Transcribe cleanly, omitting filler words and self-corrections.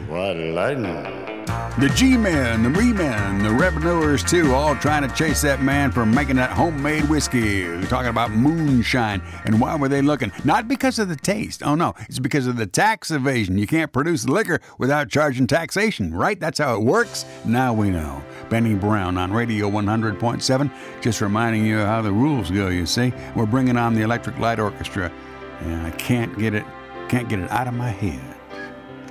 What lightning? The G-Men, the Re-Men, the revenuers too, all trying to chase that man for making that homemade whiskey. We're talking about moonshine. And why were they looking? Not because of the taste. Oh no, it's because of the tax evasion. You can't produce liquor without charging taxation, right? That's how it works. Now we know. Benny Brown on Radio 100.7, just reminding you how the rules go, you see. We're bringing on the Electric Light Orchestra, and I can't get it out of my head.